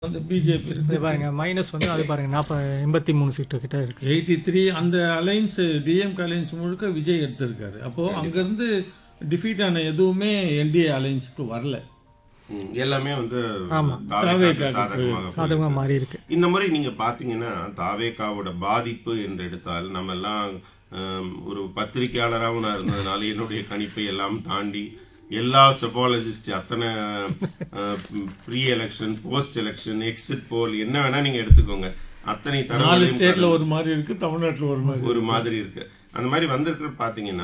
வந்து பிஜேபி இது இருக்கு பாருங்க மைனஸ் வந்து அது பாருங்க 83 சீட்டு கிட்ட இருக்கு. 83. அந்த அலைன்ஸ் டிஎம்கே அலைன்ஸ் முழுக்க விஜய் எடுத்திருக்காரு. அப்போ அங்கிருந்து டிஃபீட் ஆன எதுவுமே என்டிஏ அலைன்ஸுக்கு வரல. எல்லாமே வந்து ஆமா. தாவேகாவுக்கு சாதகமாக சாதகமாக போயிருக்கு. மாறி இருக்கு. இந்த முறை நீங்க பாத்தீங்கன்னா தாவேகாவோட பாதிப்பு என்று எடுத்தால் நம்ம எல்லாம் ஒரு பத்திரிகையாளராகவும் நான் இருந்ததுனால என்னுடைய கணிப்பை எல்லாம் தாண்டி எல்லா செபாலஜிஸ்ட் அத்தனை pre election post election exit போல் என்ன வேணா நீங்க எடுத்துக்கோங்க, அத்தனை 4 தரவுகளையும் ஸ்டேட்ல ஒரு மாதிரி இருக்கு, தமிழ்நாட்டில் ஒரு மாதிரி இருக்கு. அந்த மாதிரி வந்திருக்கிற பாத்தீங்கன்னா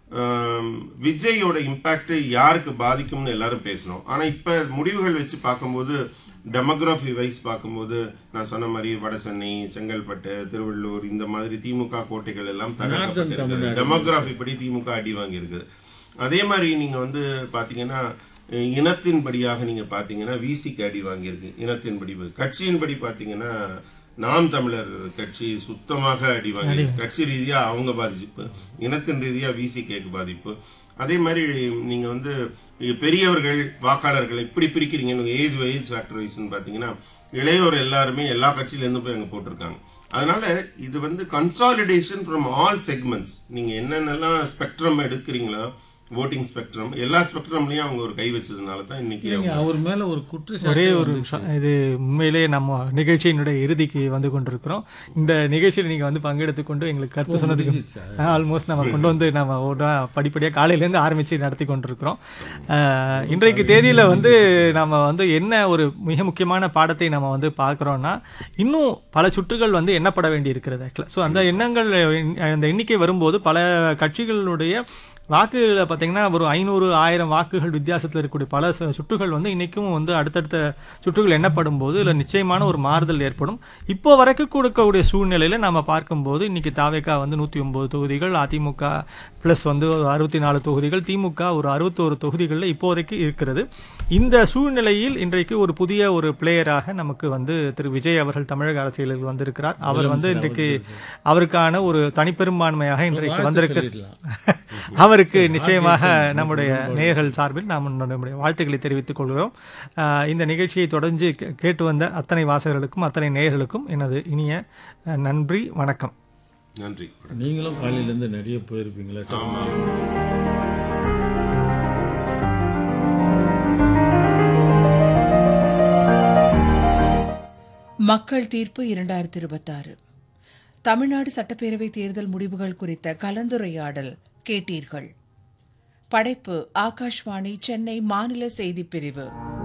விஜயோட இம்பாக்ட் யாருக்கு பாதிக்கும்னு எல்லாரும் பேசணும். ஆனா இப்ப முடிவுகள் வச்சு பார்க்கும்போது டெமோகிராஃபி வைஸ் பார்க்கும்போது நான் சொன்ன மாதிரி வடசென்னை, செங்கல்பட்டு, திருவள்ளூர் இந்த மாதிரி திமுக கோட்டைகள் எல்லாம் தகர்க்கப்பட்டிருக்கு. டெமோகிராஃபி படி திமுக அடி வாங்கியிருக்குது. அதே மாதிரி நீங்க வந்து பாத்தீங்கன்னா இனத்தின்படியாக நீங்க பாத்தீங்கன்னா விசிக்கு அடி வாங்கியிருக்கு. இனத்தின்படி கட்சியின்படி பாத்தீங்கன்னா நாம் தமிழர் கட்சி சுத்தமாக அடி வாங்கி, கட்சி ரீதியா அவங்க பாதிப்பு, இனத்தின் ரீதியா விசிகேக்கு பாதிப்பு. அதே மாதிரி நீங்க வந்து பெரியவர்கள் வாக்காளர்கள் எப்படி பிரிக்கிறீங்க ஏஜ் ஃபேக்டர் வைஸ்ன்னு பாத்தீங்கன்னா இளையோர் எல்லாருமே எல்லா கட்சியில இருந்து போய் அங்க போட்டிருக்காங்க. அதனால இது வந்து கன்சாலிடேஷன் ஃப்ரம் ஆல் செக்மெண்ட்ஸ். நீங்க என்னென்னலாம் ஸ்பெக்ட்ரம் எடுக்கிறீங்களோ voting ஸ்பெக்ட்ரம் எல்லா ஸ்பெக்ட்ரம்லயும் அவங்க ஒரு கை வச்சதுனால தான் இன்னைக்கு அவர் மேல ஒரு ஒரே ஒரு இது உண்மையிலேயே நம்ம நிகழ்ச்சியினுடைய இறுதிக்கு வந்து கொண்டிருக்கிறோம். இந்த நிகழ்ச்சியில் நீங்கள் வந்து பங்கெடுத்துக் கொண்டு எங்களுக்கு கருத்து சொன்னதுக்கு ஆல்மோஸ்ட் நம்ம கொண்டு வந்து நம்ம ஒரு படிப்படியாக காலையிலேருந்து ஆரம்பித்து நடத்தி கொண்டிருக்கிறோம். இன்றைக்கு தேதியில் வந்து நம்ம வந்து என்ன ஒரு மிக முக்கியமான பாடத்தை நம்ம வந்து பார்க்குறோன்னா, இன்னும் பல சுற்றுகள் வந்து எண்ணப்பட வேண்டி இருக்கிறது ஆக்சுவலாக. ஸோ அந்த எண்ணங்கள் அந்த எண்ணிக்கை வரும்போது பல கட்சிகளுடைய வாக்குகளை பார்த்தீங்கன்னா ஒரு 500-1000 வாக்குகள் வித்தியாசத்தில் இருக்கக்கூடிய பல சுற்றுகள் வந்து இன்றைக்கும் வந்து அடுத்தடுத்த சுற்றுகள் எண்ணப்படும் போது இதில் நிச்சயமான ஒரு மாறுதல் ஏற்படும். இப்போ வரைக்கும் கொடுக்கக்கூடிய சூழ்நிலையில் நம்ம பார்க்கும்போது இன்றைக்கி தாவேகா வந்து 109 தொகுதிகள், அதிமுக ப்ளஸ் வந்து 64 தொகுதிகள், திமுக ஒரு 61 தொகுதிகளில் இப்போ வரைக்கும் இருக்கிறது. இந்த சூழ்நிலையில் இன்றைக்கு ஒரு புதிய ஒரு பிளேயராக நமக்கு வந்து திரு விஜய் அவர்கள் தமிழக அரசியலில் வந்திருக்கிறார். அவர் வந்து இன்றைக்கு அவருக்கான ஒரு தனிப்பெரும்பான்மையாக இன்றைக்கு வந்திருக்கிறார். அவருக்கு நிச்சயமாக நம்முடைய நேயர்கள் சார்பில் நாம் நம்முடைய வாழ்த்துக்களை தெரிவித்துக் கொள்கிறோம். இந்த நிகழ்ச்சியை தொடர்ந்து கேட்டு வந்த அத்தனை வாசகர்களுக்கும் அத்தனை நேயர்களுக்கும் எனது இனிய நன்றி, வணக்கம். நன்றி. நீங்களும் காலையிலேருந்து நிறைய போயிருப்பீங்களா? மக்கள் தீர்ப்பு 2026 தமிழ்நாடு சட்டப்பேரவை தேர்தல் முடிவுகள் குறித்த கலந்துரையாடல் கேட்டீர்கள். படைப்பு ஆகாஷ்வாணி சென்னை மாநில செய்திப் பிரிவு.